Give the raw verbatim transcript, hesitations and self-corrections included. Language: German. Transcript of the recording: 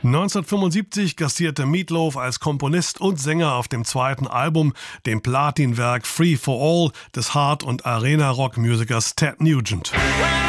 neunzehnhundertfünfundsiebzig gastierte Meat Loaf als Komponist und Sänger auf dem zweiten Album, dem Platinwerk Free for All des Hard- und Arena-Rock-Musikers Ted Nugent.